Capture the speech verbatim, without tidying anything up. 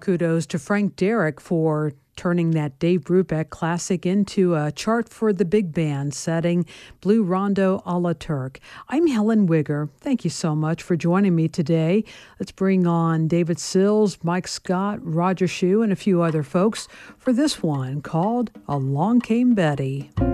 Kudos to Frank Derrick for turning that Dave Brubeck classic into a chart for the big band setting Blue Rondo a la Turk. I'm Helen Wigger. Thank you so much for joining me today. Let's bring on David Sills, Mike Scott, Roger Shue, and a few other folks for this one called Along Came Betty.